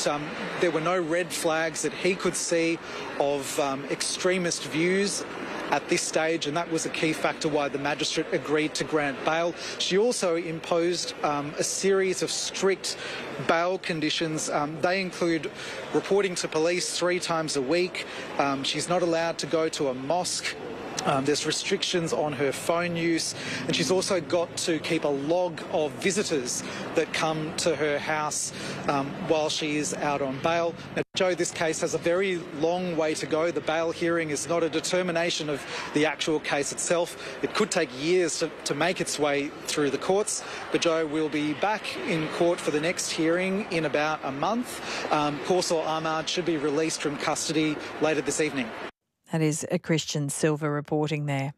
there were no red flags that he could see of extremist views at this stage, and that was a key factor why the magistrate agreed to grant bail. She also imposed a series of strict bail conditions. They include reporting to police 3 times a week. She's not allowed to go to a mosque. There's restrictions on her phone use, and she's also got to keep a log of visitors that come to her house while she is out on bail. Now, Joe, this case has a very long way to go. The bail hearing is not a determination of the actual case itself. It could take years to make its way through the courts, but Joe, we'll be back in court for the next hearing in about a month. Kaushal Ahmad should be released from custody later this evening. That is a Christian Silver reporting there.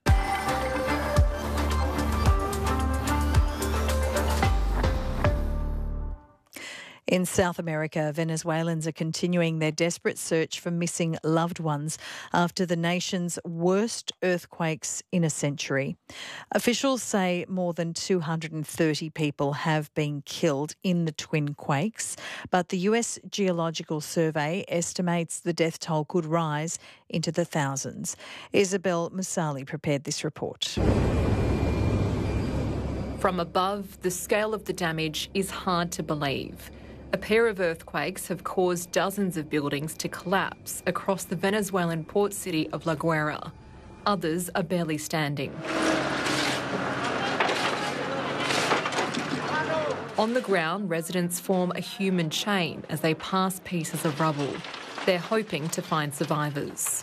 In South America, Venezuelans are continuing their desperate search for missing loved ones after the nation's worst earthquakes in a century. Officials say more than 230 people have been killed in the twin quakes, but the US Geological Survey estimates the death toll could rise into the thousands. Isabel Musali prepared this report. From above, the scale of the damage is hard to believe. A pair of earthquakes have caused dozens of buildings to collapse across the Venezuelan port city of La Guaira. Others are barely standing. On the ground, residents form a human chain as they pass pieces of rubble. They're hoping to find survivors.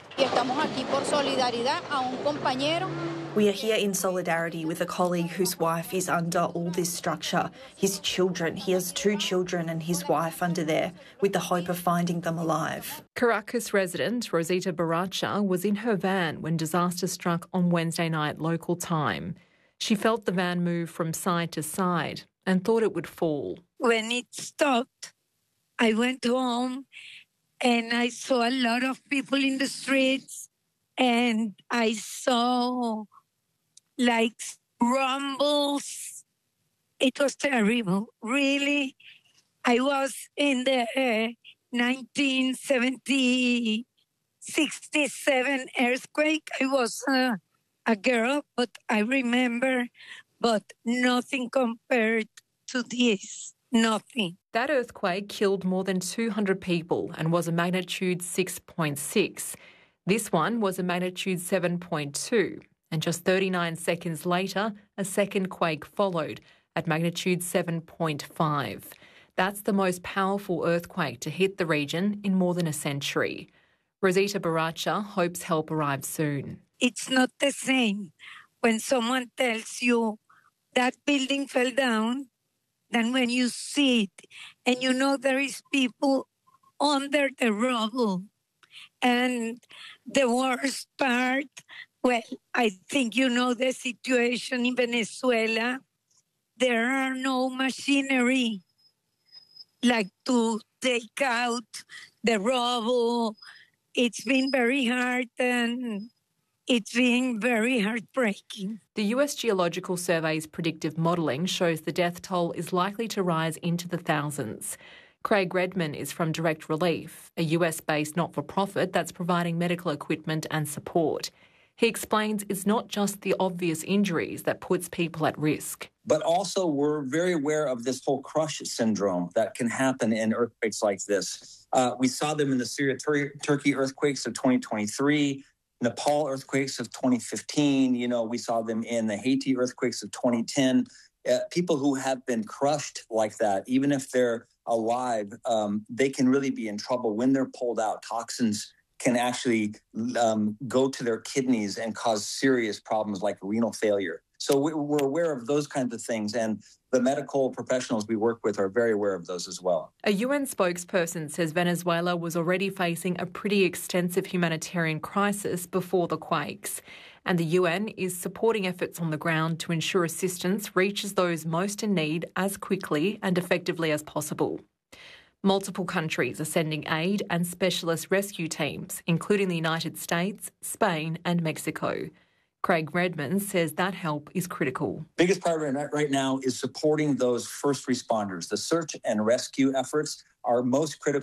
We are here in solidarity with a colleague whose wife is under all this structure. His children, he has 2 children and his wife under there, with the hope of finding them alive. Caracas resident Rosita Baracha was in her van when disaster struck on Wednesday night local time. She felt the van move from side to side and thought it would fall. When it stopped, I went home and I saw a lot of people in the streets, and I saw like rumbles. It was terrible, really. I was in the 1967 earthquake. I was a girl, but I remember, but nothing compared to this, nothing. That earthquake killed more than 200 people and was a magnitude 6.6. This one was a magnitude 7.2. And just 39 seconds later, a second quake followed at magnitude 7.5. That's the most powerful earthquake to hit the region in more than a century. Rosita Baracha hopes help arrives soon. It's not the same when someone tells you that building fell down than when you see it and you know there is people under the rubble. And the worst part, well, I think you know the situation in Venezuela. There are no machinery like to take out the rubble. It's been very hard and it's been very heartbreaking. The US Geological Survey's predictive modelling shows the death toll is likely to rise into the thousands. Craig Redman is from Direct Relief, a US-based not-for-profit that's providing medical equipment and support. He explains it's not just the obvious injuries that puts people at risk. But also we're very aware of this whole crush syndrome that can happen in earthquakes like this. We saw them in the Syria-Turkey earthquakes of 2023, Nepal earthquakes of 2015. We saw them in the Haiti earthquakes of 2010. People who have been crushed like that, even if they're alive, they can really be in trouble when they're pulled out. Toxins can actually go to their kidneys and cause serious problems like renal failure. So we're aware of those kinds of things, and the medical professionals we work with are very aware of those as well. A UN spokesperson says Venezuela was already facing a pretty extensive humanitarian crisis before the quakes, and the UN is supporting efforts on the ground to ensure assistance reaches those most in need as quickly and effectively as possible. Multiple countries are sending aid and specialist rescue teams, including the United States, Spain and Mexico. Craig Redman says that help is critical. Biggest priority right now is supporting those first responders. The search and rescue efforts are most critical